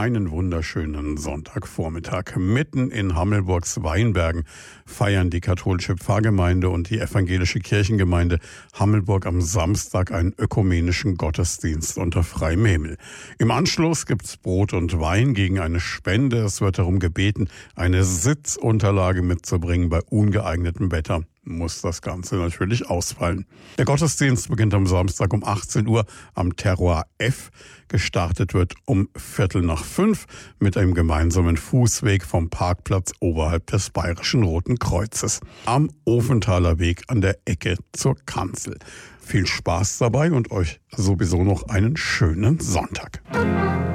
Einen wunderschönen Sonntagvormittag. Mitten in Hammelburgs Weinbergen feiern die katholische Pfarrgemeinde und die evangelische Kirchengemeinde Hammelburg am Samstag einen ökumenischen Gottesdienst unter freiem Himmel. Im Anschluss gibt's Brot und Wein gegen eine Spende. Es wird darum gebeten, eine Sitzunterlage mitzubringen. Bei ungeeignetem Wetter muss das Ganze natürlich ausfallen. Der Gottesdienst beginnt am Samstag um 18 Uhr am Terroir F. Gestartet wird um 4:45 mit einem gemeinsamen Fußweg vom Parkplatz oberhalb des Bayerischen Roten Kreuzes am Ofenthaler Weg an der Ecke zur Kanzel. Viel Spaß dabei und euch sowieso noch einen schönen Sonntag.